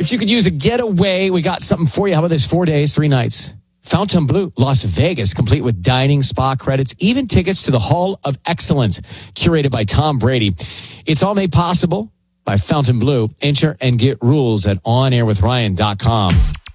If you could use a getaway, we got something for you. How about this? 4 days, 3 nights. Fontainebleau, Las Vegas, complete with dining, spa credits, even tickets to the Hall of Excellence, curated by Tom Brady. It's all made possible by Fontainebleau. Enter and get rules at onairwithryan.com.